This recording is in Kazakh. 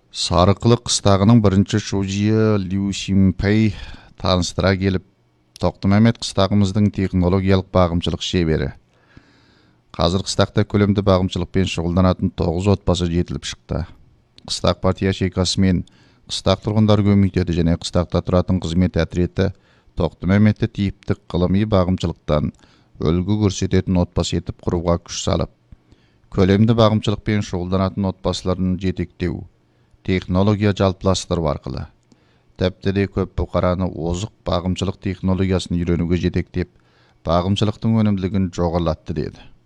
Сарықылық қыстағының бірінші шужиы Лю Синпэй таныстыра келіп, Тоқтымәмет қыстағымыздың технологиялық бағымшылық шебері. Қазір қыстақта көлемді бағымшылықпен шұғылданатын 9 отбасы жетіліп шықты. Қыстақ партия шекасы мен қыстақ тұрғындар комитеті және қыстақта тұратын қызмет әтіреті Тоқтымәметті типтік ғылыми бағымшылықтан үлгі көрсететін отбасы етіп құруға күш салып, көлемді бағымшылықпен шұғылданатын отбасыларын жетектеу, технология жалпыластыру арқылы тіпті де көп бұқараны озық бағымшылық технологиясын үйренуге жетектеп, бағымшылықтың өнімділігін жоғарылатты деді.